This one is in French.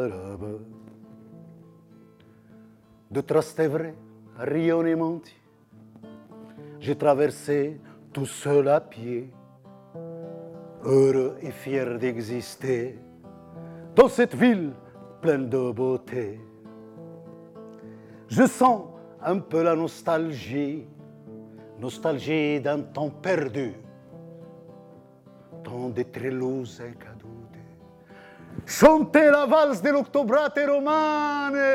De Trastevere à Rione-Monti, j'ai traversé tout seul à pied, heureux et fier d'exister dans cette ville pleine de beauté. Je sens un peu la nostalgie, nostalgie d'un temps perdu, temps de trellose cadute. Chanter la valse dell'Octobrate romane.